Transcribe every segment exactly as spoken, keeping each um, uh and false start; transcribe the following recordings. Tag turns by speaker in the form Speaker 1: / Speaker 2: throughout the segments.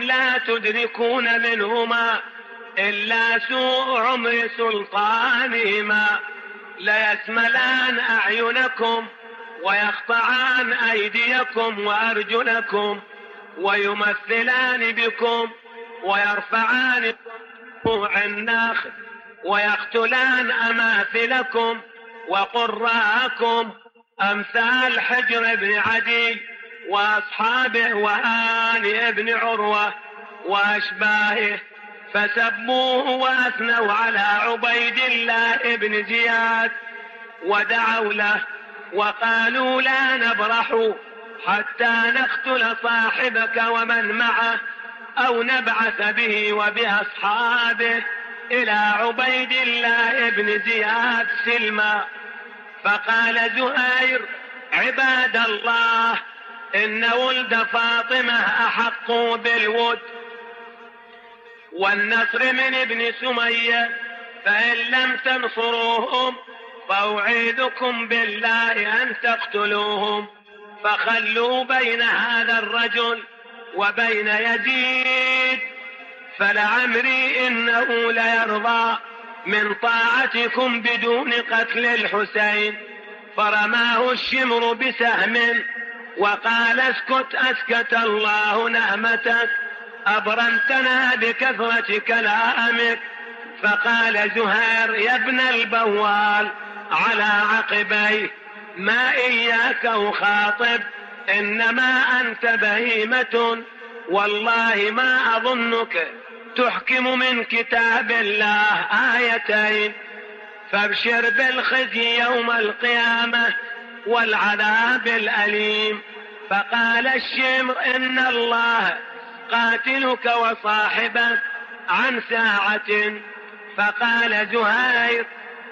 Speaker 1: لا تدركون منهما إلا سوء عمر سلطانهما ليسملان أعينكم ويقطعان أيديكم وأرجلكم ويمثلان بكم ويرفعان فروع النخل ويقتلان أماثلكم وقراءكم أمثال حجر بن عدي وأصحابه وهانئ بن عروة وأشباهه، فسبوه وأثنوا على عبيد الله بن زياد ودعوا له وقالوا لا نبرح حتى نقتل صاحبك ومن معه أو نبعث به وبأصحابه إلى عبيد الله بن زياد سلما. فقال زهير عباد الله إن ولد فاطمة أحق بالود والنصر من ابن سمية، فإن لم تنصروهم فأعيذكم بالله أن تقتلوهم، فخلوا بين هذا الرجل وبين يزيد، فلعمري إنه ليرضى من طاعتكم بدون قتل الحسين. فرماه الشمر بسهم وقال اسكت أسكت الله نعمتك، أبرمتنا بكثرة كلامك. فقال زهير يا ابن البوال على عقبيه ما إياك أخاطب، إنما أنت بهيمة، والله ما أظنك تحكم من كتاب الله آيتين، فابشر بالخزي يوم القيامة والعذاب الأليم. فقال الشمر إن الله قاتلك وصاحبك عن ساعة. فقال زهير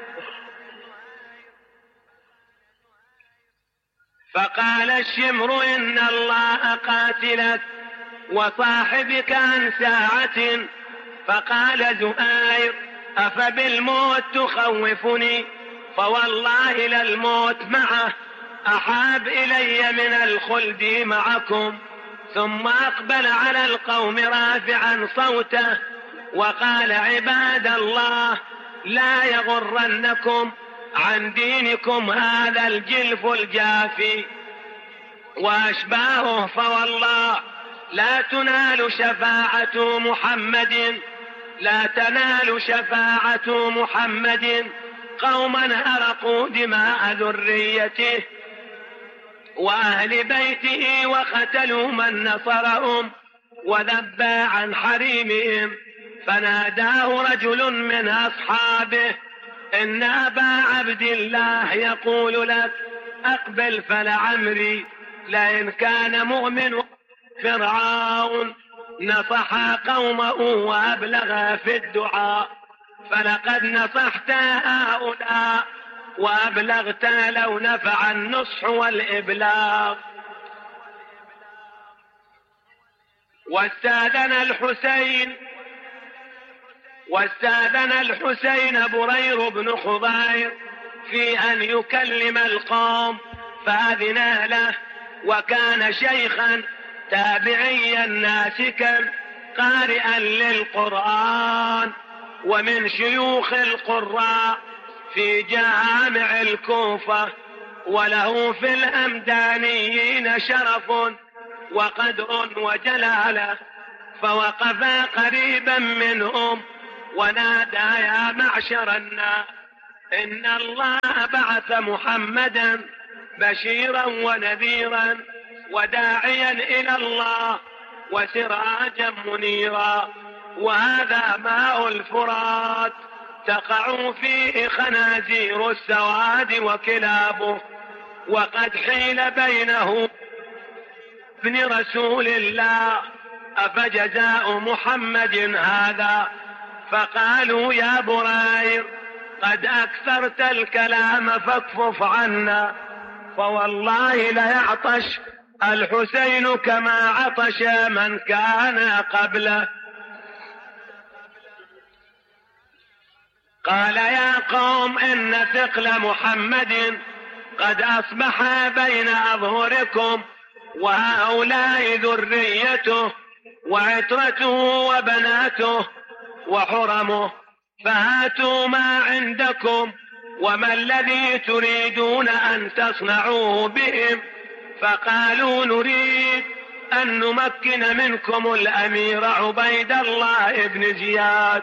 Speaker 1: فقال الشمر إن الله قاتلك وصاحبك عن ساعة. فقال زهير أفبالموت تخوفني؟ فوالله للموت معه أحاب إلي من الخلد معكم. ثم أقبل على القوم رافعا صوته وقال عباد الله لا يغرنكم عن دينكم هذا الجلف الجافي وأشباهه، فوالله لا تنال شفاعة محمد لا تنال شفاعة محمد قوما أرقوا دماء ذريته وأهل بيته وقتلوا من نصرهم وذبى عن حريمهم. فناداه رجل من أصحابه إن أبا عبد الله يقول لك أقبل، فلعمري لئن كان مؤمن فرعون نصح قومه وأبلغ في الدعاء، فلقد نصحت هؤلاء وأبلغت لو نفع النصح والإبلاغ. واستاذن الحسين واستاذن الحسين برير بن خضير في أن يكلم القوم فأذن له، وكان شيخا تابعيا ناسكا قارئا للقرآن ومن شيوخ القراء في جامع الكوفة، وله في الأمدانيين شرف وقدر وجلالة. فوقفا قريبا منهم ونادى يا معشر الناس إن الله بعث محمدا بشيرا ونذيرا وداعيا إلى الله وسراجا منيرا، وهذا ماء الفرات تقع فيه خنازير السواد وكلابه، وقد حيل بينه ابن رسول الله، أفجزاء محمد هذا؟ فقالوا يا برير قد أكثرت الكلام فاكفف عنا، فوالله ليعطش الحسين كما عطش من كان قبله. قال يا قوم إن ثقل محمد قد أصبح بين أظهركم وهؤلاء ذريته، وعترته وبناته وحرمه، فهاتوا ما عندكم وما الذي تريدون أن تصنعوه بهم. فقالوا نريد أن نمكن منكم الأمير عبيد الله بن زياد.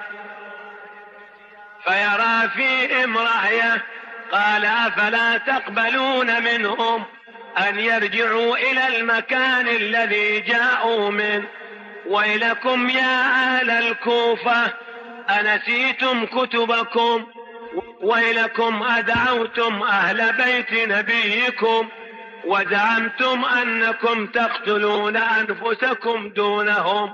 Speaker 1: فيرى فيهم رأيه، قال أفلا تقبلون منهم أن يرجعوا إلى المكان الذي جاءوا منه؟ ويلكم يا أهل الكوفة أنسيتم كتبكم؟ ويلكم أدعوتم أهل بيت نبيكم وزعمتم أنكم تقتلون أنفسكم دونهم؟